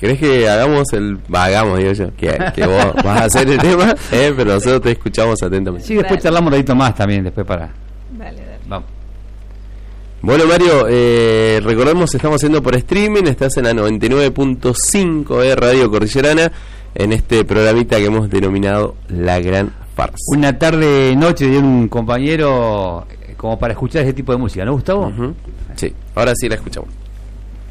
¿Querés que hagamos digo yo, que vos vas a hacer el tema, pero nosotros te escuchamos atentamente? Sí, después charlamos un ratito más también, después para... Dale. Vamos. Bueno, Mario, recordemos, estamos haciendo por streaming, estás en la 99.5 de Radio Cordillerana, en este programita que hemos denominado La Gran Farsa. Una tarde-noche de un compañero como para escuchar ese tipo de música, ¿no, Gustavo? Sí, ahora sí la escuchamos.